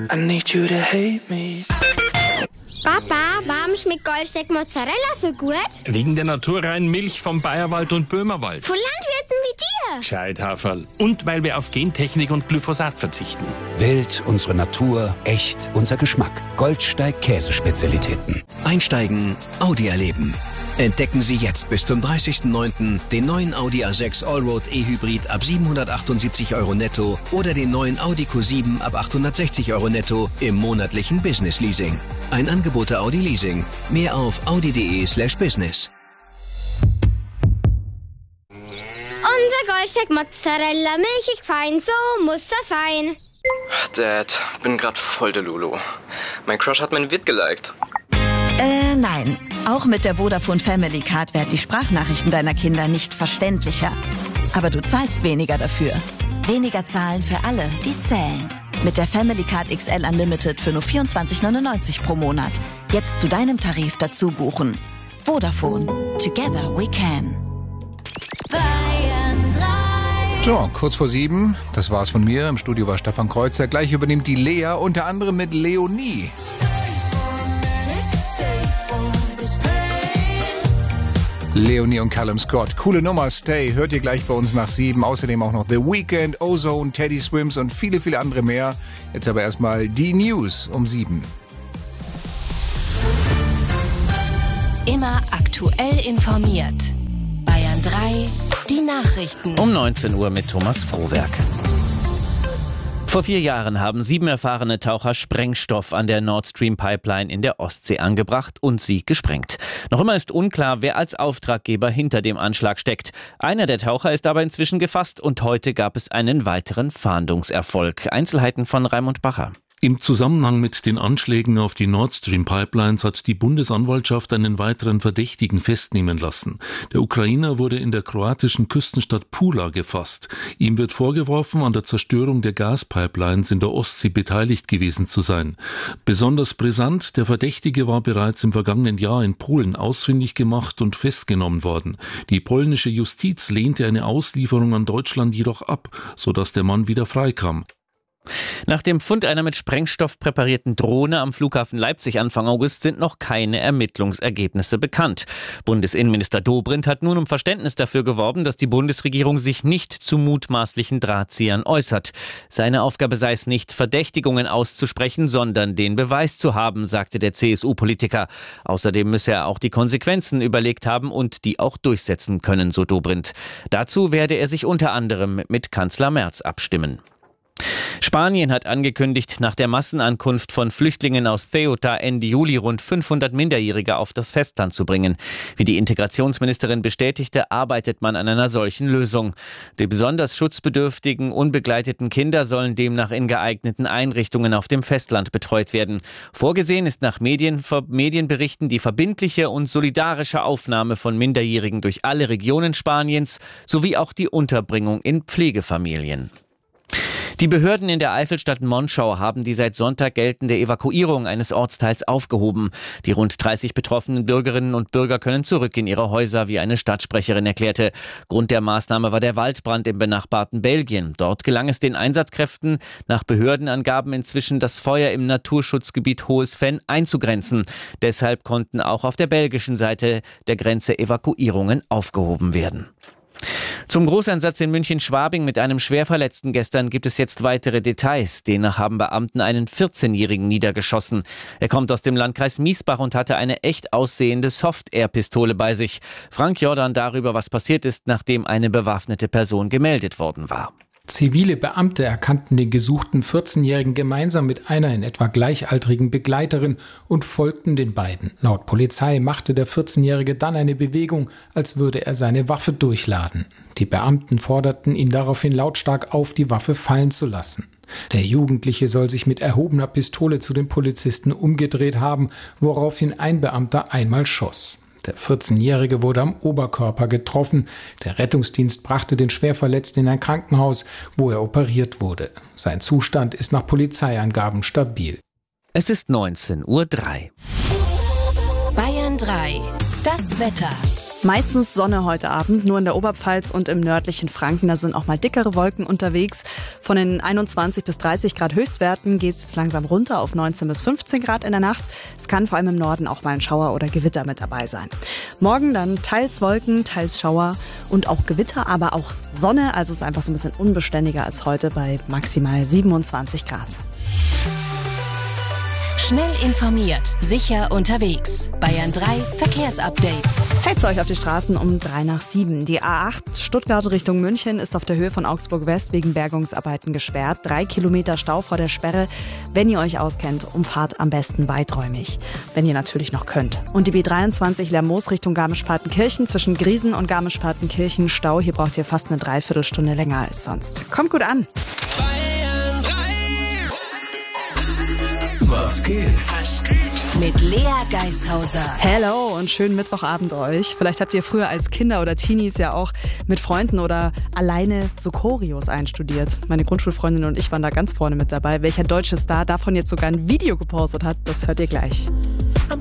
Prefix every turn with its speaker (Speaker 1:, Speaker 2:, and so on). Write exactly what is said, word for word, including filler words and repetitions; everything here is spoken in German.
Speaker 1: I need you to hate me.
Speaker 2: Papa, warum schmeckt Goldsteak Mozzarella so gut?
Speaker 3: Wegen der naturreinen Milch vom Bayerwald und Böhmerwald.
Speaker 2: Von Landwirten wie dir.
Speaker 3: Scheithaferl. Und weil wir auf Gentechnik und Glyphosat verzichten.
Speaker 4: Wild, unsere Natur, echt, unser Geschmack. Goldsteig Käsespezialitäten.
Speaker 5: Einsteigen, Audi erleben. Entdecken Sie jetzt bis zum dreißigsten neunten den neuen Audi A sechs Allroad E-Hybrid ab siebenhundertachtundsiebzig Euro netto oder den neuen Audi Q sieben ab achthundertsechzig Euro netto im monatlichen Business Leasing. Ein Angebot der Audi Leasing. Mehr auf audi.de slash business.
Speaker 2: Unser Goldsteak Mozzarella, milchig fein, so muss das sein.
Speaker 6: Dad, bin grad voll der Lulu. Mein Crush hat mein Vid geliked.
Speaker 7: Äh, nein. Auch mit der Vodafone Family Card werden die Sprachnachrichten deiner Kinder nicht verständlicher. Aber du zahlst weniger dafür. Weniger zahlen für alle, die zählen. Mit der Family Card X L Unlimited für nur vierundzwanzig neunundneunzig pro Monat. Jetzt zu deinem Tarif dazu buchen. Vodafone. Together we can.
Speaker 8: So, kurz vor sieben. Das war's von mir. Im Studio war Stefan Kreuzer. Gleich übernimmt die Lea, unter anderem mit Leonie. Leonie und Callum Scott. Coole Nummer, Stay. Hört ihr gleich bei uns nach sieben. Außerdem auch noch The Weeknd, Ozone, Teddy Swims und viele, viele andere mehr. Jetzt aber erstmal die News um sieben.
Speaker 9: Immer aktuell informiert. Bayern drei, die Nachrichten.
Speaker 10: Um neunzehn Uhr mit Thomas Frohwerk. Vor vier Jahren haben sieben erfahrene Taucher Sprengstoff an der Nord Stream Pipeline in der Ostsee angebracht und sie gesprengt. Noch immer ist unklar, wer als Auftraggeber hinter dem Anschlag steckt. Einer der Taucher ist aber inzwischen gefasst und heute gab es einen weiteren Fahndungserfolg. Einzelheiten von Raimund Bacher.
Speaker 11: Im Zusammenhang mit den Anschlägen auf die Nord Stream Pipelines hat die Bundesanwaltschaft einen weiteren Verdächtigen festnehmen lassen. Der Ukrainer wurde in der kroatischen Küstenstadt Pula gefasst. Ihm wird vorgeworfen, an der Zerstörung der Gaspipelines in der Ostsee beteiligt gewesen zu sein. Besonders brisant, der Verdächtige war bereits im vergangenen Jahr in Polen ausfindig gemacht und festgenommen worden. Die polnische Justiz lehnte eine Auslieferung an Deutschland jedoch ab, sodass der Mann wieder freikam.
Speaker 10: Nach dem Fund einer mit Sprengstoff präparierten Drohne am Flughafen Leipzig Anfang August sind noch keine Ermittlungsergebnisse bekannt. Bundesinnenminister Dobrindt hat nun um Verständnis dafür geworben, dass die Bundesregierung sich nicht zu mutmaßlichen Drahtziehern äußert. Seine Aufgabe sei es nicht, Verdächtigungen auszusprechen, sondern den Beweis zu haben, sagte der C S U-Politiker. Außerdem müsse er auch die Konsequenzen überlegt haben und die auch durchsetzen können, so Dobrindt. Dazu werde er sich unter anderem mit Kanzler Merz abstimmen. Spanien hat angekündigt, nach der Massenankunft von Flüchtlingen aus Ceuta Ende Juli rund fünfhundert Minderjährige auf das Festland zu bringen. Wie die Integrationsministerin bestätigte, arbeitet man an einer solchen Lösung. Die besonders schutzbedürftigen, unbegleiteten Kinder sollen demnach in geeigneten Einrichtungen auf dem Festland betreut werden. Vorgesehen ist nach Medien, Medienberichten die verbindliche und solidarische Aufnahme von Minderjährigen durch alle Regionen Spaniens sowie auch die Unterbringung in Pflegefamilien. Die Behörden in der Eifelstadt Monschau haben die seit Sonntag geltende Evakuierung eines Ortsteils aufgehoben. Die rund dreißig betroffenen Bürgerinnen und Bürger können zurück in ihre Häuser, wie eine Stadtsprecherin erklärte. Grund der Maßnahme war der Waldbrand im benachbarten Belgien. Dort gelang es den Einsatzkräften, nach Behördenangaben inzwischen das Feuer im Naturschutzgebiet Hohes Venn einzugrenzen. Deshalb konnten auch auf der belgischen Seite der Grenze Evakuierungen aufgehoben werden. Zum Großeinsatz in München-Schwabing mit einem Schwerverletzten gestern gibt es jetzt weitere Details. Demnach haben Beamten einen vierzehnjährigen niedergeschossen. Er kommt aus dem Landkreis Miesbach und hatte eine echt aussehende Soft-Air-Pistole bei sich. Frank Jordan darüber, was passiert ist, nachdem eine bewaffnete Person gemeldet worden war.
Speaker 12: Zivile Beamte erkannten den gesuchten vierzehnjährigen gemeinsam mit einer in etwa gleichaltrigen Begleiterin und folgten den beiden. Laut Polizei machte der vierzehnjährige dann eine Bewegung, als würde er seine Waffe durchladen. Die Beamten forderten ihn daraufhin lautstark auf, die Waffe fallen zu lassen. Der Jugendliche soll sich mit erhobener Pistole zu den Polizisten umgedreht haben, woraufhin ein Beamter einmal schoss. Der vierzehnjährige wurde am Oberkörper getroffen. Der Rettungsdienst brachte den Schwerverletzten in ein Krankenhaus, wo er operiert wurde. Sein Zustand ist nach Polizeiangaben stabil.
Speaker 10: Es ist neunzehn Uhr drei.
Speaker 9: Bayern drei. Das Wetter.
Speaker 13: Meistens Sonne heute Abend, nur in der Oberpfalz und im nördlichen Franken. Da sind auch mal dickere Wolken unterwegs. Von den einundzwanzig bis dreißig Grad Höchstwerten geht es jetzt langsam runter auf neunzehn bis fünfzehn Grad in der Nacht. Es kann vor allem im Norden auch mal ein Schauer oder Gewitter mit dabei sein. Morgen dann teils Wolken, teils Schauer und auch Gewitter, aber auch Sonne. Also es ist einfach so ein bisschen unbeständiger als heute bei maximal siebenundzwanzig Grad.
Speaker 9: Schnell informiert, sicher unterwegs. Bayern drei Verkehrsupdate.
Speaker 13: Hält's euch auf die Straßen um drei nach sieben. Die A acht Stuttgart Richtung München ist auf der Höhe von Augsburg West wegen Bergungsarbeiten gesperrt. Drei Kilometer Stau vor der Sperre. Wenn ihr euch auskennt, umfahrt am besten weiträumig. Wenn ihr natürlich noch könnt. Und die B dreiundzwanzig Lermoos Richtung Garmisch-Partenkirchen zwischen Griesen und Garmisch-Partenkirchen Stau. Hier braucht ihr fast eine Dreiviertelstunde länger als sonst. Kommt gut an.
Speaker 5: Was geht?
Speaker 9: Was geht? Mit Lea Geishauser.
Speaker 13: Hello und schönen Mittwochabend euch. Vielleicht habt ihr früher als Kinder oder Teenies ja auch mit Freunden oder alleine so Choreos einstudiert. Meine Grundschulfreundin und ich waren da ganz vorne mit dabei. Welcher deutsche Star davon jetzt sogar ein Video gepostet hat, das hört ihr gleich.